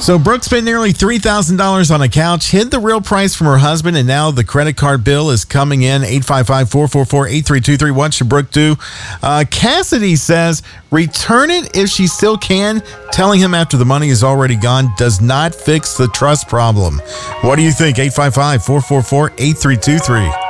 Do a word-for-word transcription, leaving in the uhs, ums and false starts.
So Brooke spent nearly three thousand dollars on a couch, hid the real price from her husband, and now the credit card bill is coming in. eight five five, four four four, eight three two three. What should Brooke do? Uh, Cassidy says, return it if she still can. Telling him after the money is already gone does not fix the trust problem. What do you think? eight five five, four four four, eight three two three.